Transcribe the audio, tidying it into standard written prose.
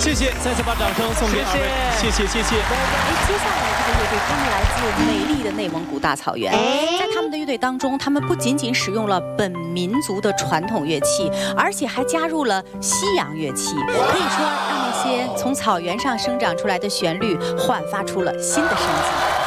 谢谢，再次把掌声送给二位，谢谢。接下来这个乐队，他们来自美丽的内蒙古大草原，在他们的乐队当中，他们不仅仅使用了本民族的传统乐器，而且还加入了西洋乐器，可以说让那些从草原上生长出来的旋律焕发出了新的生机。